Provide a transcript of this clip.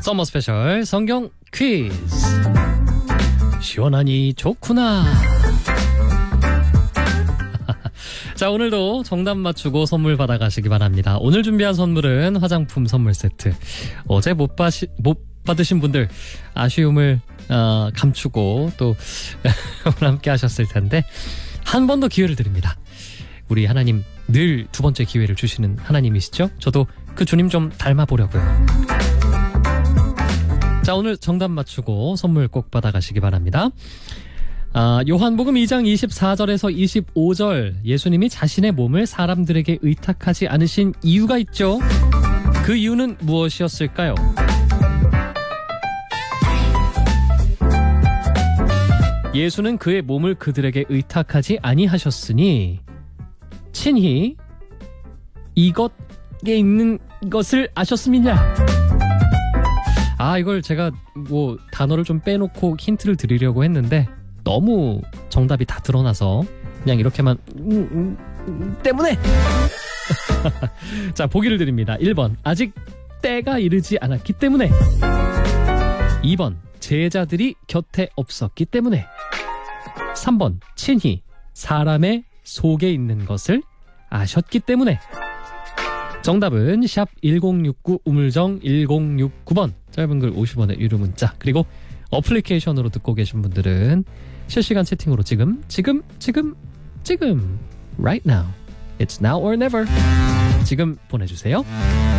서머 스페셜 성경 퀴즈. 시원하니 좋구나. 자, 오늘도 정답 맞추고 선물 받아가시기 바랍니다. 오늘 준비한 선물은 화장품 선물 세트. 어제 못 받으신 분들 아쉬움을 감추고 또 오늘 함께 하셨을 텐데 한 번 더 기회를 드립니다. 우리 하나님 늘 두 번째 기회를 주시는 하나님이시죠? 저도 그 주님 좀 닮아보려고요. 자, 오늘 정답 맞추고 선물 꼭 받아가시기 바랍니다. 요한복음 2장 24절에서 25절, 예수님이 자신의 몸을 사람들에게 의탁하지 않으신 이유가 있죠. 그 이유는 무엇이었을까요? 예수는 그의 몸을 그들에게 의탁하지 아니하셨으니 친히 이것에 있는 것을 아셨음이냐. 이걸 제가 단어를 좀 빼놓고 힌트를 드리려고 했는데 너무 정답이 다 드러나서 그냥 이렇게만 때문에. 자, 보기를 드립니다. 1번 아직 때가 이르지 않았기 때문에. 2번 제자들이 곁에 없었기 때문에. 3번 친히 사람의 속에 있는 것을 아셨기 때문에. 정답은 샵 1069 우물정 1069번, 짧은 글 50원의 유료 문자, 그리고 어플리케이션으로 듣고 계신 분들은 실시간 채팅으로 지금 right now, it's now or never 지금 보내주세요.